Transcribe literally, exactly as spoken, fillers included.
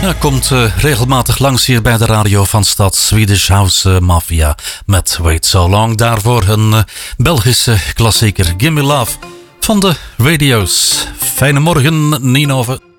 Nina komt uh, regelmatig langs hier bij de radio van stad Swedish House uh, Mafia met Wait So Long. Daarvoor een uh, Belgische klassieker, Gimme Love van de radio's. Fijne morgen, Nina.